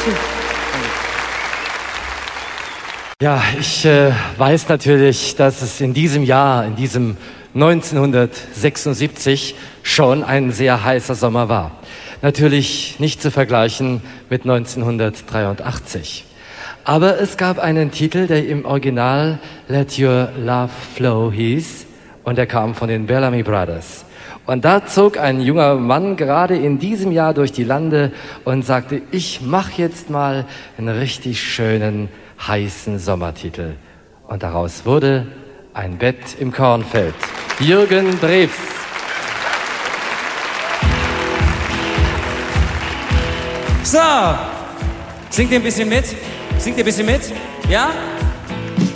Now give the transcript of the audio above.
Ja, ich weiß natürlich, dass es in diesem Jahr, in diesem 1976 schon ein sehr heißer Sommer war. Natürlich nicht zu vergleichen mit 1983. Aber es gab einen Titel, der im Original Let Your Love Flow hieß und der kam von den Bellamy Brothers. Und da zog ein junger Mann gerade in diesem Jahr durch die Lande und sagte, ich mache jetzt mal einen richtig schönen, heißen Sommertitel. Und daraus wurde Ein Bett im Kornfeld. Jürgen Drews. So, singt ihr ein bisschen mit? Singt ihr ein bisschen mit? Ja?